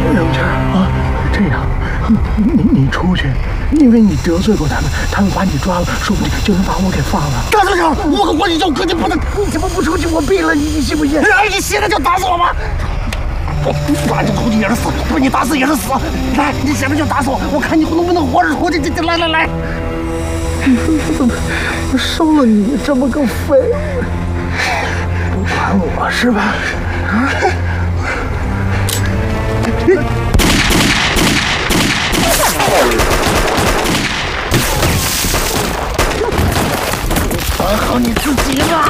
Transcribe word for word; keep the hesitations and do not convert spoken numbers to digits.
永谦啊，这样，你你你出去，因为你得罪过他们，他们把你抓了，说不定就能把我给放了。 大队长，我我要哥，你不能， 你怎么不出去？我毙了你，你信不信？ 哎，你现在就打死我吧！我打你出去也是死，被你打死也是死。来，你现在就打死我，我看你能不能活着出去。这来来来， 我收了你这么个废物，不管我是吧？啊！ 管好你自己吧。